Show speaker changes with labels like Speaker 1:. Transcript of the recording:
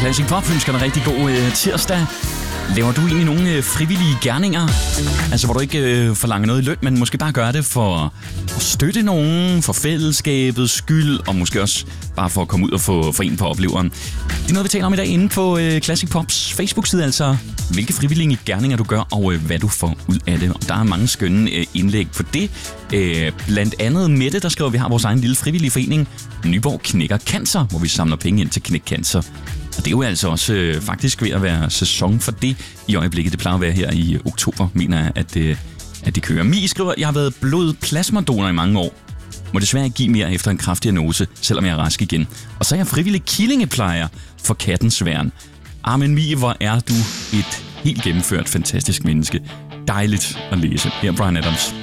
Speaker 1: Classic Pop ønsker dig rigtig god tirsdag. Laver du egentlig nogle frivillige gerninger? Altså, hvor du ikke forlanger noget i løn, men måske bare gør det for at støtte nogen, for fællesskabets skyld, og måske også bare for at komme ud og få en på opleveren. Det er noget, vi taler om i dag inde på Classic Pops Facebook-side, altså hvilke frivillige gerninger du gør, og hvad du får ud af det. Og der er mange skønne indlæg på det. Blandt andet Mette, der skriver, at vi har vores egen lille frivillige forening, Nyborg Knækker Cancer, hvor vi samler penge ind til Knæk Cancer. Og det er jo altså også faktisk ved at være sæson for det i øjeblikket. Det plejer at være her i oktober, mener jeg, at det kører. Mi skriver, at jeg har været blodplasmadonor i mange år. Må desværre ikke give mere efter en kraftdiagnose, selvom jeg er rask igen. Og så er jeg frivillig killingeplejer for Kattens Værn. Men Mi, hvor er du et helt gennemført fantastisk menneske. Dejligt at læse. Her Bryan Adams.